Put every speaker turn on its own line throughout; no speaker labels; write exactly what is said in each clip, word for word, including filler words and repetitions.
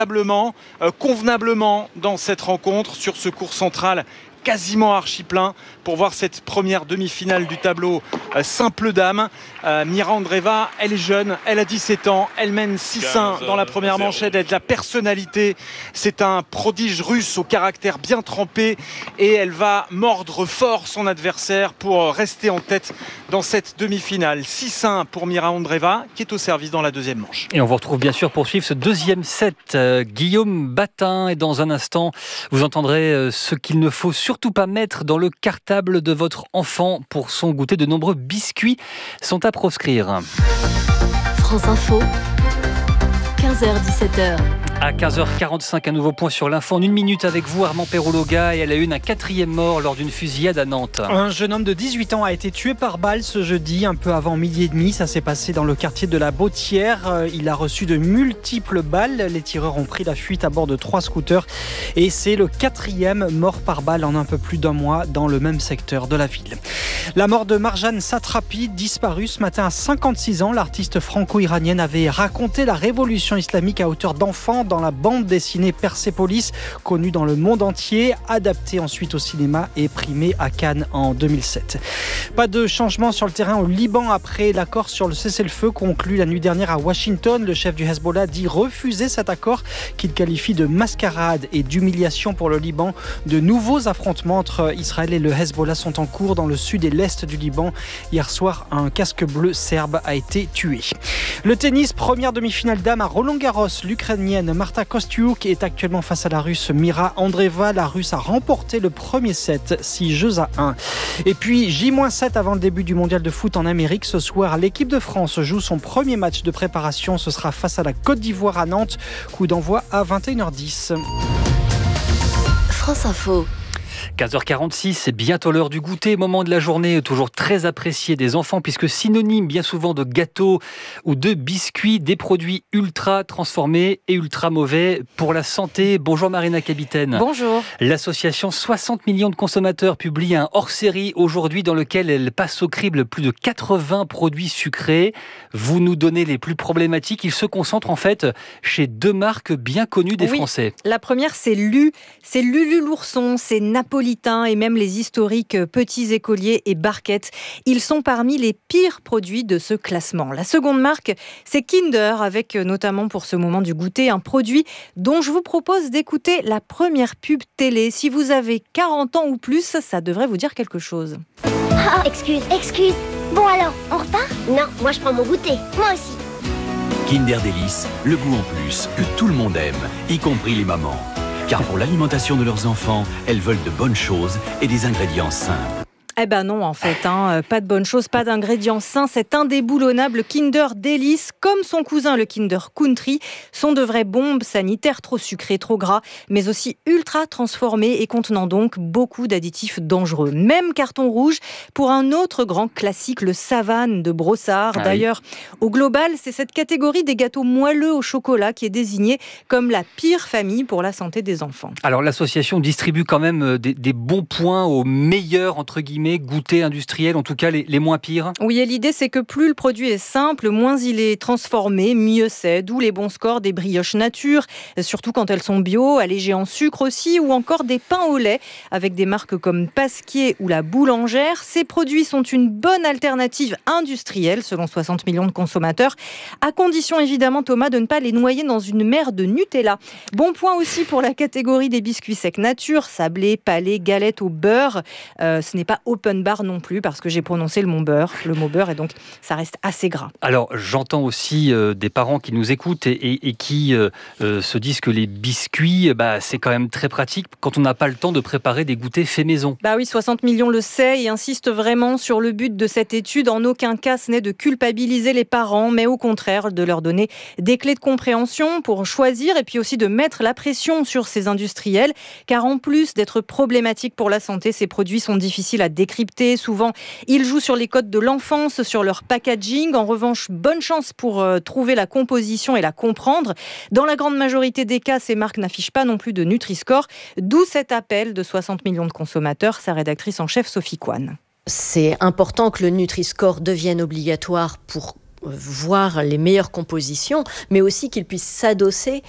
euh, convenablement dans cette rencontre sur ce court central quasiment archi plein pour voir cette première demi-finale du tableau euh, simple dame. Euh, Mira Andreeva, elle est jeune, elle a dix-sept ans, elle mène six un dans la première manchette, elle a de la personnalité, c'est un prodige russe au caractère bien trempé et elle va mordre fort son adversaire pour rester en tête dans cette demi-finale. six un pour Mira Andreeva qui est au service dans la deuxième manche.
Et on vous retrouve bien sûr pour suivre ce deuxième set. Euh, Guillaume Batin, et dans un instant, vous entendrez euh, ce qu'il ne faut surtout pas mettre dans le cartable de votre enfant pour son goûter. De nombreux biscuits sont à proscrire.
France Info, quinze heures dix-sept heures.
À quinze heures quarante-cinq, un nouveau point sur l'info. En une minute avec vous, Armand Perrologa, et à la une, un quatrième mort lors d'une fusillade à Nantes.
Un jeune homme de dix-huit ans a été tué par balle ce jeudi, un peu avant midi et demi. Ça s'est passé dans le quartier de la Bautière. Il a reçu de multiples balles. Les tireurs ont pris la fuite à bord de trois scooters. Et c'est le quatrième mort par balle en un peu plus d'un mois dans le même secteur de la ville. La mort de Marjane Satrapi, disparue ce matin à cinquante-six ans. L'artiste franco-iranienne avait raconté la révolution islamique à hauteur d'enfant dans la bande dessinée Persépolis, connue dans le monde entier, adaptée ensuite au cinéma et primée à Cannes en deux mille sept. Pas de changement sur le terrain au Liban après l'accord sur le cessez-le-feu conclu la nuit dernière à Washington. Le chef du Hezbollah dit refuser cet accord qu'il qualifie de mascarade et d'humiliation pour le Liban. De nouveaux affrontements entre Israël et le Hezbollah sont en cours dans le sud et l'est du Liban. Hier soir, un casque bleu serbe a été tué. Le tennis, première demi-finale dame à Roland-Garros. L'Ukrainienne Marta Kostyuk est actuellement face à la Russe Mira Andreeva. La Russe a remporté le premier set, six jeux à un. Et puis J sept avant le début du mondial de foot en Amérique. Ce soir, l'équipe de France joue son premier match de préparation. Ce sera face à la Côte d'Ivoire à Nantes. Coup d'envoi à vingt et une heures dix.
France Info.
quinze heures quarante-six, c'est bientôt l'heure du goûter, moment de la journée toujours très apprécié des enfants puisque synonyme bien souvent de gâteaux ou de biscuits, des produits ultra transformés et ultra mauvais pour la santé. Bonjour Marina Capitaine.
Bonjour.
L'association soixante millions de consommateurs publie un hors-série aujourd'hui dans lequel elle passe au crible plus de quatre-vingts produits sucrés. Vous nous donnez les plus problématiques. Ils se concentrent en fait chez deux marques bien connues des
oui.
Français.
La première, c'est Lu. C'est Lulu l'ourson, c'est Napolitain et même les historiques Petits Écoliers et Barquette. Ils sont parmi les pires produits de ce classement. La seconde marque, c'est Kinder, avec notamment pour ce moment du goûter, un produit dont je vous propose d'écouter la première pub télé. Si vous avez quarante ans ou plus, ça devrait vous dire quelque chose.
Oh, excuse, excuse. Bon alors, on repart ? Non, moi je prends mon goûter. Moi aussi.
Kinder Délice, le goût en plus que tout le monde aime, y compris les mamans. Car pour l'alimentation de leurs enfants, elles veulent de bonnes choses et des ingrédients sains.
Eh ben non, en fait, hein, pas de bonnes choses, pas d'ingrédients sains. Cet indéboulonnable Kinder Délice, comme son cousin le Kinder Country, sont de vraies bombes sanitaires trop sucrées, trop gras, mais aussi ultra transformées et contenant donc beaucoup d'additifs dangereux. Même carton rouge pour un autre grand classique, le Savane de Brossard. Ah D'ailleurs, oui. Au global, c'est cette catégorie des gâteaux moelleux au chocolat qui est désignée comme la pire famille pour la santé des enfants.
Alors l'association distribue quand même des, des bons points aux meilleurs, entre guillemets, goûter industriel, en tout cas les, les moins pires.
Oui, et l'idée c'est que plus le produit est simple, moins il est transformé, mieux c'est. D'où les bons scores des brioches nature, surtout quand elles sont bio, allégées en sucre aussi, ou encore des pains au lait avec des marques comme Pasquier ou la Boulangère. Ces produits sont une bonne alternative industrielle selon soixante millions de consommateurs, à condition évidemment, Thomas, de ne pas les noyer dans une mer de Nutella. Bon point aussi pour la catégorie des biscuits secs nature, sablés, palés, galettes au beurre. Euh, ce n'est pas open bar non plus, parce que j'ai prononcé le mot beurre, le mot beurre, et donc ça reste assez gras.
Alors, j'entends aussi euh, des parents qui nous écoutent et, et, et qui euh, euh, se disent que les biscuits, bah, c'est quand même très pratique quand on n'a pas le temps de préparer des goûters faits maison.
Bah oui, soixante millions le sait et insiste vraiment sur le but de cette étude. En aucun cas, ce n'est de culpabiliser les parents, mais au contraire, de leur donner des clés de compréhension pour choisir et puis aussi de mettre la pression sur ces industriels, car en plus d'être problématiques pour la santé, ces produits sont difficiles à décrypter. Souvent, ils jouent sur les codes de l'enfance, sur leur packaging. En revanche, bonne chance pour euh, trouver la composition et la comprendre. Dans la grande majorité des cas, ces marques n'affichent pas non plus de Nutri-Score, d'où cet appel de soixante millions de consommateurs. Sa rédactrice en chef, Sophie Coine.
C'est important que le Nutri-Score devienne obligatoire pour voir les meilleures compositions, mais aussi qu'ils puissent s'adosser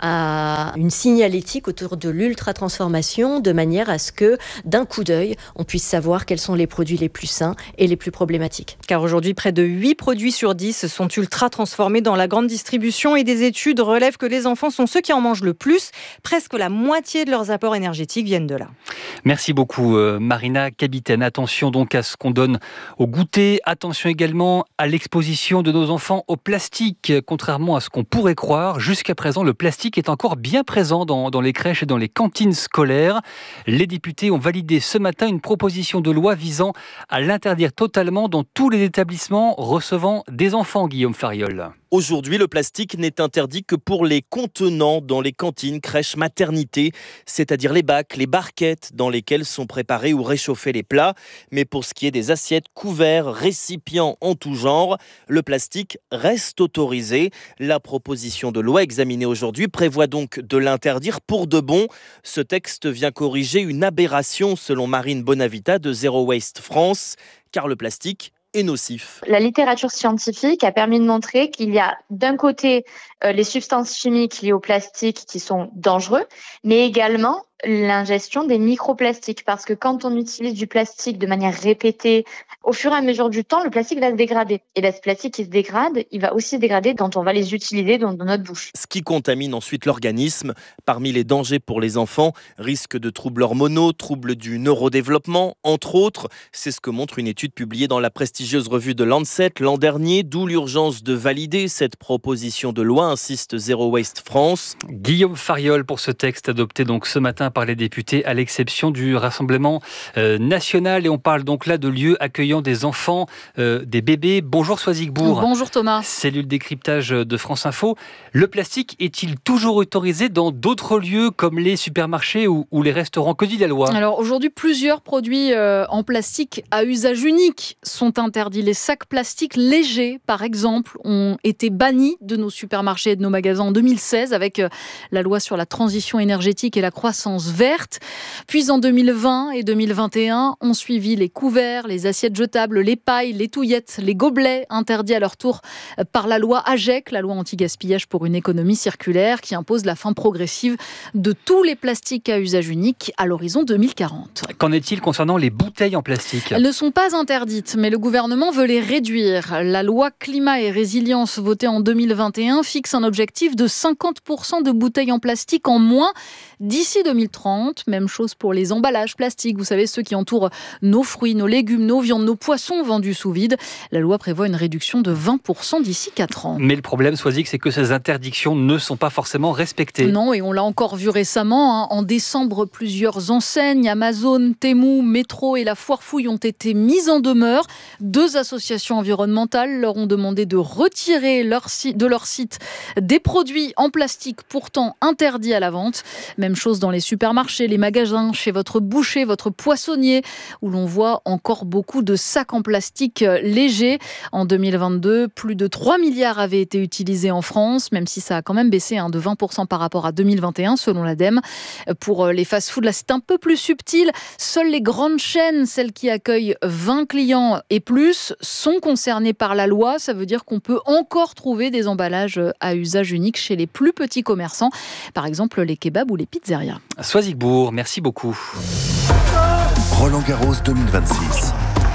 à une signalétique autour de l'ultra-transformation, de manière à ce que, d'un coup d'œil, on puisse savoir quels sont les produits les plus sains et les plus problématiques.
Car aujourd'hui, près de huit produits sur dix sont ultra-transformés dans la grande distribution et des études relèvent que les enfants sont ceux qui en mangent le plus. Presque la moitié de leurs apports énergétiques viennent de là.
Merci beaucoup euh, Marina Capitaine. Attention donc à ce qu'on donne au goûter. Attention également à l'exposition de nos enfants au plastique. Contrairement à ce qu'on pourrait croire, jusqu'à présent, le plastique est encore bien présent dans, dans les crèches et dans les cantines scolaires. Les députés ont validé ce matin une proposition de loi visant à l'interdire totalement dans tous les établissements recevant des enfants, Guillaume Fariol.
Aujourd'hui, le plastique n'est interdit que pour les contenants dans les cantines, crèches, maternités, c'est-à-dire les bacs, les barquettes dans lesquelles sont préparés ou réchauffés les plats. Mais pour ce qui est des assiettes, couverts, récipients en tout genre, le plastique reste autorisé. La proposition de loi examinée aujourd'hui prévoit donc de l'interdire pour de bon. Ce texte vient corriger une aberration selon Marine Bonavita de Zero Waste France, car le plastique est nocif.
La littérature scientifique a permis de montrer qu'il y a d'un côté euh, les substances chimiques liées au plastique qui sont dangereux, mais également l'ingestion des microplastiques, parce que quand on utilise du plastique de manière répétée, au fur et à mesure du temps, le plastique va se dégrader. Et là, ce plastique qui se dégrade, il va aussi se dégrader quand on va les utiliser dans, dans notre bouche.
Ce qui contamine ensuite l'organisme. Parmi les dangers pour les enfants, risque de troubles hormonaux, troubles du neurodéveloppement, entre autres. C'est ce que montre une étude publiée dans la prestigieuse revue de Lancet l'an dernier, d'où l'urgence de valider cette proposition de loi, insiste Zero Waste France.
Guillaume Fariol pour ce texte adopté donc ce matin par les députés, à l'exception du Rassemblement euh, national. Et on parle donc là de lieux accueillant des enfants, euh, des bébés. Bonjour Soisigbourg.
Bonjour Thomas.
Cellule décryptage de France Info. Le plastique est-il toujours autorisé dans d'autres lieux comme les supermarchés ou, ou les restaurants? Que dit la loi?
Alors aujourd'hui, plusieurs produits euh, en plastique à usage unique sont interdits. Les sacs plastiques légers, par exemple, ont été bannis de nos supermarchés et de nos magasins en deux mille seize avec euh, la loi sur la transition énergétique et la croissance verte. Puis en deux mille vingt et deux mille vingt et un, ont suivi les couverts, les assiettes jetables, les pailles, les touillettes, les gobelets, interdits à leur tour par la loi A G E C, la loi anti-gaspillage pour une économie circulaire, qui impose la fin progressive de tous les plastiques à usage unique à l'horizon deux mille quarante.
Qu'en est-il concernant les bouteilles en plastique?
Elles ne sont pas interdites, mais le gouvernement veut les réduire. La loi climat et résilience votée en deux mille vingt et un fixe un objectif de cinquante pour cent de bouteilles en plastique en moins d'ici deux mille trente. Même chose pour les emballages plastiques, vous savez, ceux qui entourent nos fruits, nos légumes, nos viandes, nos poissons vendus sous vide. La loi prévoit une réduction de vingt pour cent d'ici quatre ans.
Mais le problème, Soisig, c'est que ces interdictions ne sont pas forcément respectées.
Non, et on l'a encore vu récemment. Hein. En décembre, plusieurs enseignes, Amazon, Temu, Métro et la Foire Fouille ont été mises en demeure. Deux associations environnementales leur ont demandé de retirer leur si- de leur site des produits en plastique pourtant interdits à la vente. Même chose dans les supermarchés, les magasins, chez votre boucher, votre poissonnier, où l'on voit encore beaucoup de sacs en plastique légers. En deux mille vingt-deux, plus de trois milliards avaient été utilisés en France, même si ça a quand même baissé hein, de vingt pour cent par rapport à deux mille vingt et un, selon l'Ademe. Pour les fast-foods, là, c'est un peu plus subtil. Seules les grandes chaînes, celles qui accueillent vingt clients et plus, sont concernées par la loi. Ça veut dire qu'on peut encore trouver des emballages à usage unique chez les plus petits commerçants, par exemple les kebabs ou les pizzerias.
Soisigbourg, merci beaucoup.
Roland Garros deux mille vingt-six.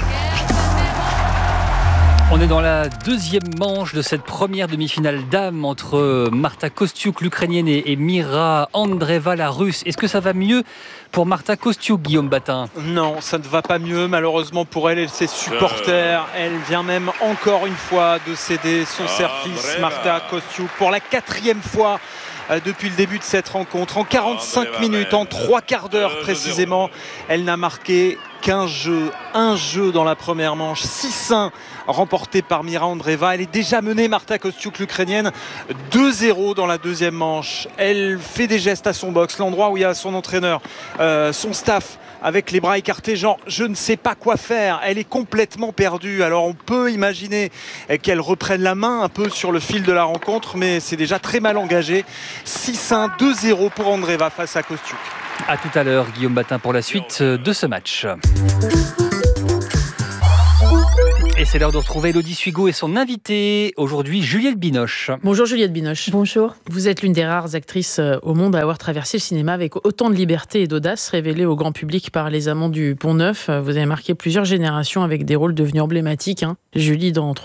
On est dans la deuxième manche de cette première demi-finale dames entre Marta Kostyuk, l'Ukrainienne, et Mira Andreeva, la Russe. Est-ce que ça va mieux pour Marta Kostyuk, Guillaume Batin?
Non, ça ne va pas mieux, malheureusement pour elle et ses supporters. Elle vient même encore une fois de céder son service, Marta Kostyuk, pour la quatrième fois depuis le début de cette rencontre. En quarante-cinq minutes, en trois quarts d'heure précisément, elle n'a marqué qu'un jeu, un jeu dans la première manche, six un remporté par Mira Andreeva. Elle est déjà menée, Marta Kostyuk, l'Ukrainienne, deux zéro dans la deuxième manche. Elle fait des gestes à son box, l'endroit où il y a son entraîneur, euh, son staff, avec les bras écartés, genre je ne sais pas quoi faire. Elle est complètement perdue. Alors on peut imaginer qu'elle reprenne la main un peu sur le fil de la rencontre, mais c'est déjà très mal engagé. six un, deux zéro pour Andreeva face à Kostyuk.
A tout à l'heure, Guillaume Batin, pour la suite de ce match. Et c'est l'heure de retrouver Elodie Suigo et son invité, aujourd'hui Juliette Binoche.
Bonjour Juliette Binoche.
Bonjour.
Vous êtes l'une des rares actrices au monde à avoir traversé le cinéma avec autant de liberté et d'audace révélée au grand public par Les Amants du Pont-Neuf. Vous avez marqué plusieurs générations avec des rôles devenus emblématiques. Hein. Julie dans